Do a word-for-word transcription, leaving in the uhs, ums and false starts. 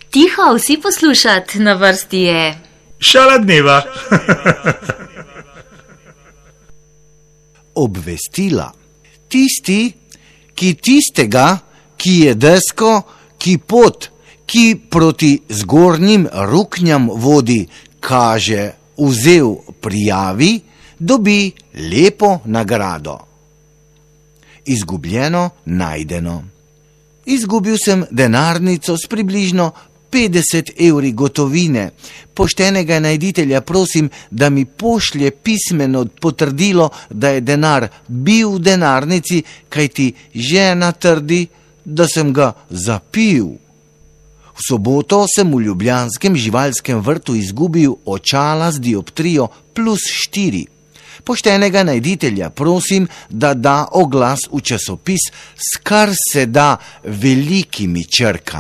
Tiho, vsi poslušat, na vrsti je Šala dneva. Obvestila. Tisti, ki tistega, ki je desko, ki pot, ki proti zgornjim ruknjam vodi, kaže, vzel prijavi, dobi lepo nagrado. Izgubljeno najdeno. Izgubil sem denarnico s približno petdeset evri gotovine. Poštenega najditelja prosim, da mi pošlje pismeno potrdilo, da je denar bil v denarnici, kajti žena trdi, da sem ga zapil. V soboto sem v ljubljanskem živalskem vrtu izgubil očala z dioptrijo plus štiri. Poštenega najditelja prosim, da da oglas v časopis s kar se da velikimi črkami.